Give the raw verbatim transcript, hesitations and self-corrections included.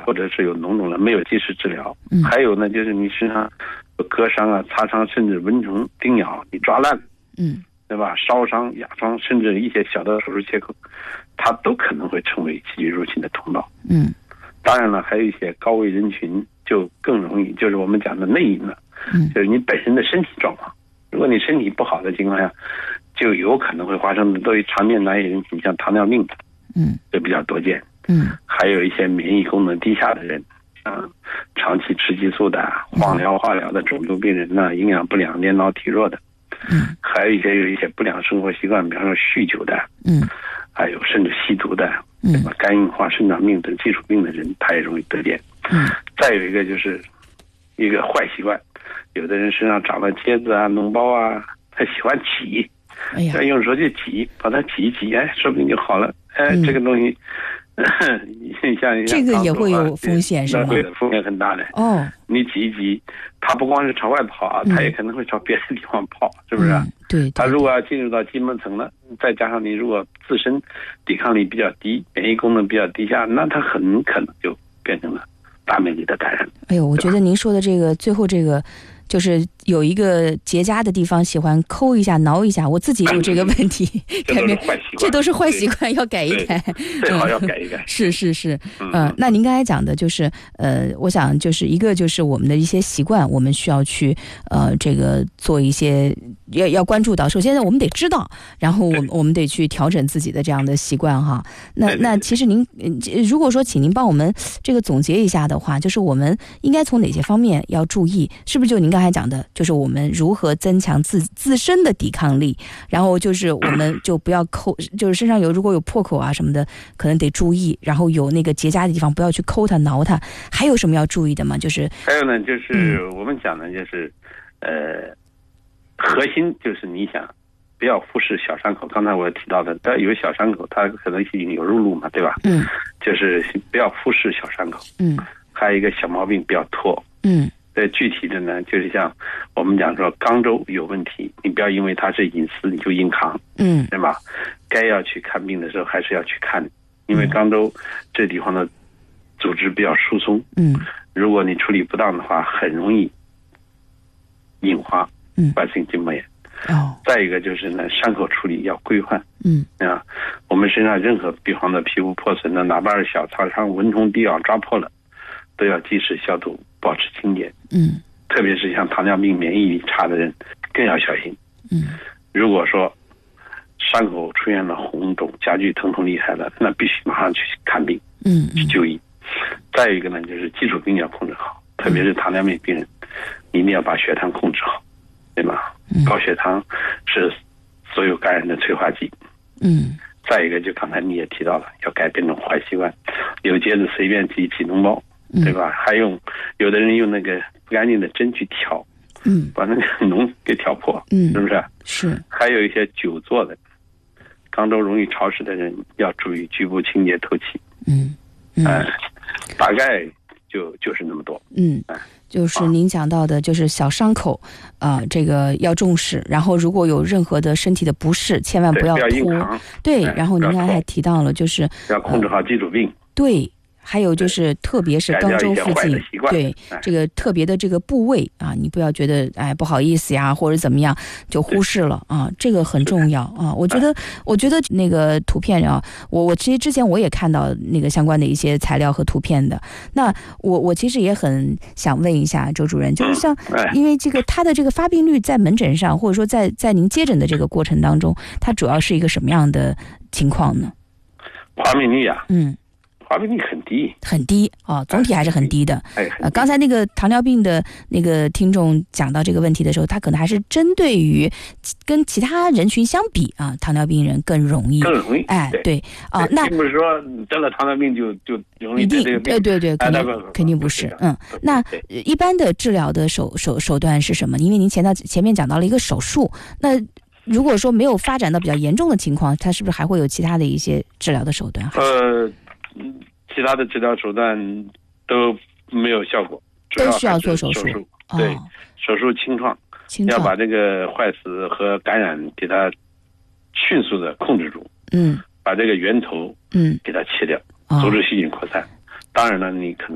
或者是有脓肿了没有及时治疗，嗯，还有呢就是你身上有割伤啊、擦伤，甚至蚊虫叮咬你抓烂，嗯，对吧？烧伤、压伤，甚至一些小的手术切口，它都可能会成为细菌入侵的通道。嗯，当然了，还有一些高危人群就更容易，就是我们讲的内因了，嗯，就是你本身的身体状况。如果你身体不好的情况下，就有可能会发生的。对于常见的一些人群，像糖尿病的，嗯，就比较多见。嗯，还有一些免疫功能低下的人，啊，长期吃激素的、化疗、化疗的肿瘤病人呢，营养不良、年老体弱的，嗯，还有一些有一些不良生活习惯，比方说酗酒的，嗯，还有甚至吸毒的，嗯，肝硬化、肾脏病等基础病的人，他也容易得见。嗯，再有一个就是一个坏习惯。有的人身上长了疖子啊、脓包啊，他喜欢挤，哎呀，用手去挤，把它挤一挤，哎，说不定就好了。哎，嗯、这个东西，像这个也会有风险是吧？ 对的，风险很大的。哦，你挤一挤，它不光是朝外跑啊，它也可能会朝别的地方跑，嗯、是不是？ 嗯、对, 对。 它如果要进入到基本层了，再加上你如果自身抵抗力比较低，免疫功能比较低下，那它很可能就变成了大面积的感染。 哎呦，我觉得您说的这个最后这个。就是有一个结痂的地方喜欢抠一下挠一下，我自己有这个问题， 改变这都是坏习惯，要改一改， 最好要改一改。 是是是，嗯、呃，那您刚才讲的就是呃，我想就是一个就是我们的一些习惯，我们需要去呃这个做一些要要关注到。首先呢，我们得知道，然后我们我们得去调整自己的这样的习惯哈。那那其实您如果说请您帮我们这个总结一下的话，就是我们应该从哪些方面要注意？是不是就您刚才讲的，就是我们如何增强自自身的抵抗力，然后就是我们就不要抠，就是身上有如果有破口啊什么的，可能得注意，然后有那个结痂的地方不要去抠它挠它。还有什么要注意的吗？就是还有呢，就是我们讲的就是、嗯、呃，核心就是你想不要忽视小伤口。刚才我提到的，它有小伤口，它可能细菌有入路嘛，对吧？嗯，就是不要忽视小伤口。嗯，还有一个小毛病不要拖。嗯。呃，具体的呢，就是像我们讲说肛周有问题，你不要因为它是隐私你就硬扛，嗯，对吧？该要去看病的时候还是要去看，因为肛周这地方的组织比较疏松，嗯，如果你处理不当的话，很容易引发慢性筋膜炎。哦，再一个就是呢，伤口处理要规范，嗯啊，我们身上任何比方的皮肤破损的，哪怕是小擦伤、蚊虫叮咬抓破了，都要及时消毒，保持清洁。嗯，特别是像糖尿病免疫力差的人更要小心。嗯，如果说伤口出现了红肿、加剧疼痛厉害了，那必须马上去看病，嗯，去就医。再一个呢，就是基础病要控制好，特别是糖尿病病人，一定要把血糖控制好，对吧？嗯、高血糖是所有感染的催化剂。嗯。再一个，就刚才你也提到了，要改变这种坏习惯，有疖子随便挤挤脓包，对吧？嗯、还用有的人用那个不干净的针去挑，嗯，把那个脓给挑破，嗯，是不是？是。还有一些久坐的、肛周容易潮湿的人，要注意局部清洁透气。嗯嗯、呃，大概就就是那么多。嗯。呃就是您讲到的，就是小伤口，啊、呃，这个要重视。然后，如果有任何的身体的不适，千万不要拖。对，然后您刚才还提到了，就是要控制好基础病。 呃、对。还有就是特别是肛周附近，对这个特别的这个部位啊，你不要觉得哎不好意思呀或者怎么样就忽视了啊，这个很重要啊。我觉得我觉得那个图片啊，我我其实之前我也看到那个相关的一些材料和图片的。那我我其实也很想问一下周主任，就是像因为这个它的这个发病率在门诊上，或者说在在您接诊的这个过程当中，它主要是一个什么样的情况呢？ 发病率啊，嗯。发病率很低， 很低啊、哦，总体还是很低的。哎，呃，刚才那个糖尿病的那个听众讲到这个问题的时候，他可能还是针对于跟其他人群相比啊，糖尿病人更容易， 更容易。 哎，对啊，那并不是说得了糖尿病就就容易得这个病，对对对，肯定、哎、肯定不是。嗯，那一般的治疗的手手手段是什么？因为您前到前面讲到了一个手术，那如果说没有发展到比较严重的情况，它是不是还会有其他的一些治疗的手段？ 呃。其他的治疗手段都没有效果， 都需要做手术。 对，哦、手术清创，清创要把这个坏死和感染给它迅速的控制住。嗯，把这个源头嗯给它切掉，阻止细菌扩散。当然了，你可能。